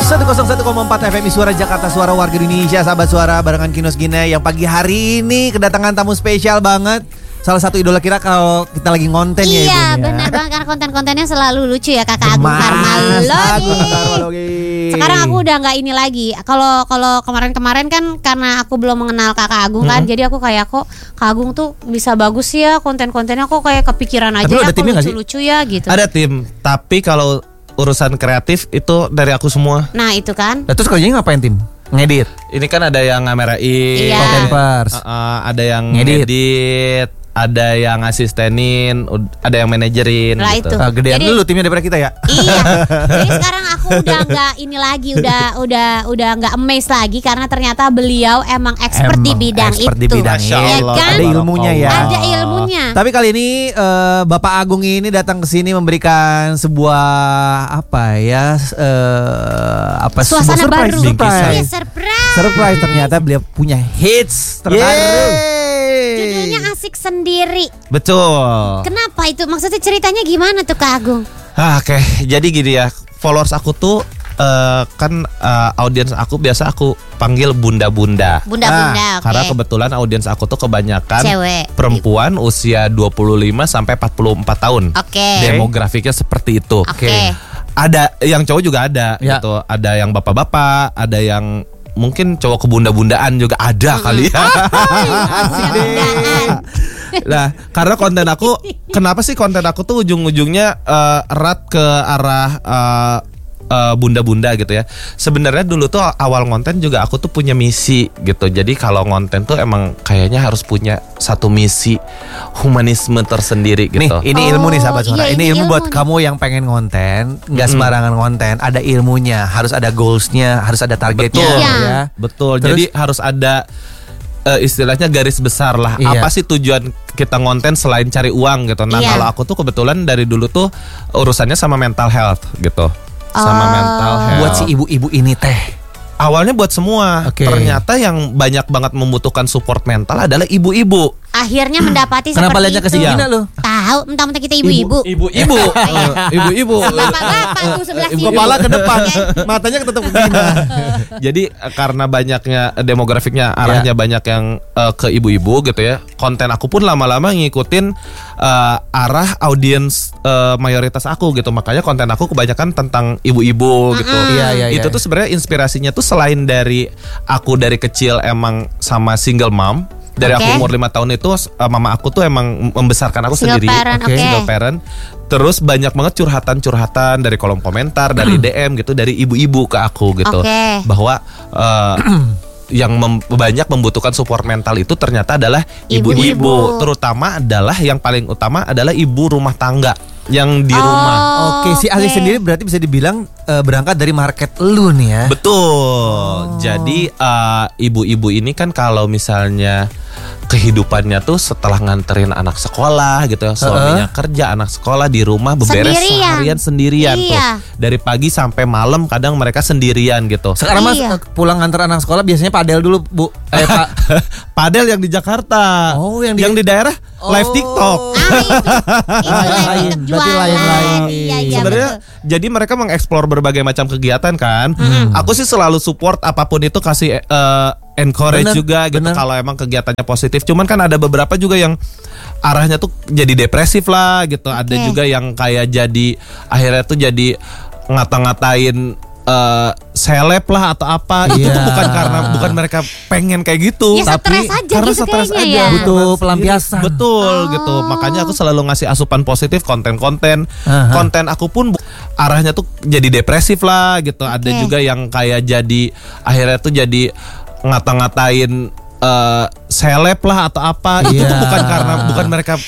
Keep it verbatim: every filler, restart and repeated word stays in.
seratus satu koma empat F M Suara Jakarta, suara warga Indonesia, sahabat suara barengan Kinos Gine yang pagi hari ini kedatangan tamu spesial banget. Salah satu idola kita kalau kita lagi ngonten ya. Iya Ibu, benar ya. banget karena konten-kontennya selalu lucu ya Kakak Agung Karmalogi. Sekarang aku udah nggak ini lagi. Kalau kalau kemarin-kemarin kan karena aku belum mengenal Kakak Agung kan, hmm. jadi aku kayak kok Kak Agung tuh bisa bagus ya konten-kontennya, kok kayak kepikiran aja ya, kok lucu-lucu ya gitu. Ada tim, tapi kalau urusan kreatif itu dari aku semua. Nah itu kan. Nah, terus kerjanya ngapain tim? Ngedit. Ini kan ada yang ngamerain, iya. Content uh, uh, ada yang ngedit. ngedit, ada yang asistenin, ada yang manajerin. Lah gitu. itu. Uh, gedean Jadi, dulu timnya daripada kita ya. Iya. Jadi sekarang aku udah nggak ini lagi, udah udah udah nggak amazed lagi karena ternyata beliau emang expert Emang di bidang expert itu. di bidangnya. Ya kan? Ada ilmunya ya. Ada ilmunya. Tapi kali ini uh, Bapak Agung ini datang ke sini memberikan sebuah apa ya? Uh, apa Suasana sebuah surprise, baru. surprise. Iya, surprise. Surprise, ternyata beliau punya hits terbaru. Judulnya Asik Sendiri. Betul. Kenapa itu? Maksudnya ceritanya gimana tuh Kak Agung? Ah, Oke, okay. Jadi gini ya, followers aku tuh uh, kan uh, audiens aku biasa aku panggil bunda-bunda. Bunda-bunda, ah, oke. Karena kebetulan audiens aku tuh kebanyakan cewek, perempuan usia dua puluh lima sampai empat puluh empat tahun. Oke. Okay. Demografiknya seperti itu. Oke. Okay. Ada yang cowok juga ada ya. gitu. Ada yang bapak-bapak, ada yang mungkin cowok kebunda-bundaan juga ada mm-hmm. kali ya. Bunda-bundaan. Nah, karena konten aku, kenapa sih konten aku tuh ujung-ujungnya uh, erat ke arah uh, uh, bunda-bunda gitu ya. Sebenarnya dulu tuh awal konten juga aku tuh punya misi gitu. Jadi kalau konten tuh emang kayaknya harus punya satu misi humanisme tersendiri gitu. Nih, ini ilmu oh, nih sahabat suara. iya, ini, ini ilmu, ilmu buat nih. kamu yang pengen konten, nggak Hmm. sembarangan konten. Ada ilmunya, harus ada goalsnya, harus ada targetnya. Betul, Iya. Ya. betul. Terus? Jadi harus ada uh, istilahnya garis besar lah. Iya. Apa sih tujuan kita ngonten selain cari uang gitu. Nah, Iya. kalau aku tuh kebetulan dari dulu tuh urusannya sama mental health gitu. Sama Oh. mental health. Buat si ibu-ibu ini teh. Awalnya buat semua. Oke. Ternyata yang banyak banget membutuhkan support mental adalah ibu-ibu. Akhirnya mendapati Kenapa seperti lihatnya ke itu. si Gina lo? Tahu, mentang-mentang kita ibu-ibu. Ibu-ibu. Ibu-ibu. Bapak-bapak tuh sebelah sini. Kepala ke depan, matanya tetap ke Gina. Jadi eh, karena banyaknya eh, demografiknya arahnya banyak yang eh, ke ibu-ibu gitu ya. Konten aku pun lama-lama ngikutin eh, arah audiens eh, mayoritas aku gitu. Makanya konten aku kebanyakan tentang ibu-ibu gitu. Iya, iya, Itu iya. tuh sebenarnya inspirasinya tuh selain dari aku dari kecil emang sama single mom. Dari Oke. aku umur lima tahun itu uh, mama aku tuh emang membesarkan aku Single sendiri. parent, oke. Single parent. Terus banyak banget curhatan-curhatan dari kolom komentar, dari D M gitu, dari ibu-ibu ke aku gitu. Oke. Bahwa uh, yang mem- banyak membutuhkan support mental itu ternyata adalah ibu-ibu. Ibu-ibu. Terutama adalah yang paling utama adalah ibu rumah tangga yang di Oh. rumah. Oke, si Ali Oke. sendiri berarti bisa dibilang uh, berangkat dari market lu nih ya. Betul. Jadi uh, ibu-ibu ini kan kalau misalnya kehidupannya tuh setelah nganterin anak sekolah gitu ya, suaminya kerja, anak sekolah di rumah beberes Sendirian. seharian sendirian Iya. tuh. Dari pagi sampai malam kadang mereka sendirian gitu. Sekarang mas Iya. uh, pulang nganter anak sekolah biasanya padel dulu bu. Eh pak. Padel yang di Jakarta. Oh, yang di- yang di daerah Oh. live TikTok. Ah, itu, itu Lain, lain, berarti jualan. lain-lain. Iya, iya, Sebenarnya betul. jadi mereka mengeksplor berbagai macam kegiatan kan. Aku sih selalu support apapun itu, kasih eh, encourage Bener, juga gitu bener. kalau emang kegiatannya positif. Cuman kan ada beberapa juga yang arahnya tuh jadi depresif lah gitu. Ada Oke. juga yang kayak jadi akhirnya tuh jadi ngata-ngatain eh, seleb lah atau apa. Itu Iya. tuh bukan karena bukan mereka pengen kayak gitu, Ya, stres aja karena gitu stres kayaknya aja ya. Butuh Sendiri. pelampiasan. Betul Oh. gitu. Makanya aku selalu ngasih asupan positif, konten-konten. Aha. Konten aku pun bu- arahnya tuh jadi depresif lah gitu. Ada Oke. juga yang kayak jadi akhirnya tuh jadi ngata-ngatain eh, seleb lah atau apa. Itu Iya. tuh bukan karena bukan mereka